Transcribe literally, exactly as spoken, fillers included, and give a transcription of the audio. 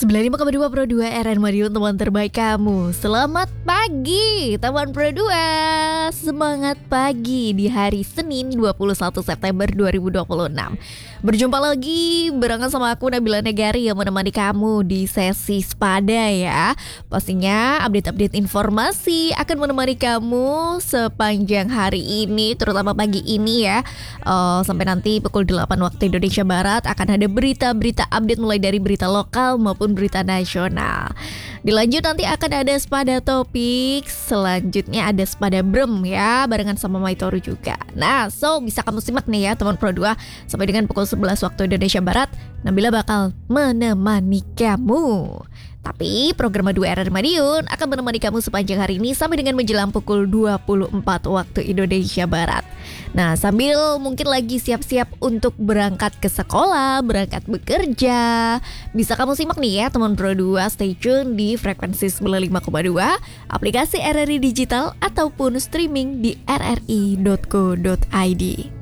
sembilan puluh lima koma dua Pro dua R R Madiun, teman terbaik kamu. Selamat pagi teman Pro dua. Semangat pagi di hari Senin dua puluh satu September dua ribu dua puluh enam. Berjumpa lagi barengan sama aku Nabila Negari yang menemani kamu di sesi Spada ya. Pastinya update-update informasi akan menemani kamu sepanjang hari ini, terutama pagi ini ya. uh, Sampai nanti pukul delapan waktu Indonesia Barat akan ada berita-berita update mulai dari berita lokal maupun berita nasional. Dilanjut nanti akan ada Spada Topik. Selanjutnya ada Spada Brem ya, barengan sama Maitoru juga. Nah, so bisa kamu simak nih ya teman Pro dua. Sampai dengan pukul sebelas waktu Indonesia Barat, Nabila bakal menemani kamu. Tapi program dua R R Madiun akan menemani kamu sepanjang hari ini sampai dengan menjelang pukul dua puluh empat waktu Indonesia Barat. Nah, sambil mungkin lagi siap-siap untuk berangkat ke sekolah, berangkat bekerja, bisa kamu simak nih ya teman Pro dua, stay tune di frekuensi sembilan puluh lima koma dua, aplikasi R R I Digital ataupun streaming di r r i dot co dot i d.